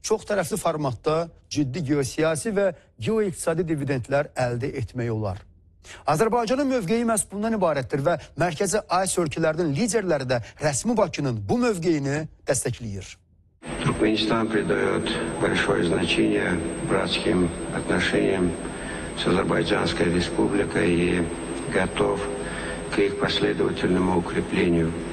çox tərəfli formatda ciddi geosiyasi və geoiqtisadi dividendlər əldə etmək olar. Azərbaycanın mövqeyi məhz bundan ibarətdir və Mərkəzi Asiya ölkələrinin liderləri də rəsmi Bakının bu mövqeyini dəstəkləyir. Туркменистан придает большое значение братским отношениям с Азербайджанской республикой и готов к их последовательному укреплению.